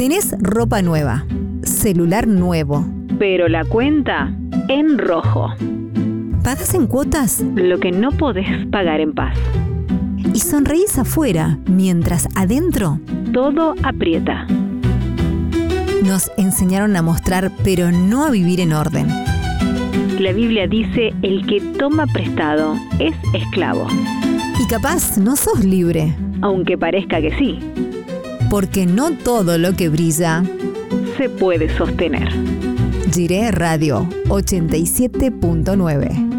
Tenés ropa nueva, celular nuevo, pero la cuenta en rojo. ¿pagas en cuotas? Lo que no podés pagar en paz. Y sonreís afuera, mientras adentro Todo aprieta. nos enseñaron a mostrar, pero no a vivir en orden. La Biblia dice: el que toma prestado es esclavo. Y capaz no sos libre, Aunque parezca que sí, porque no todo lo que brilla. se puede sostener. Jiré Radio 87.9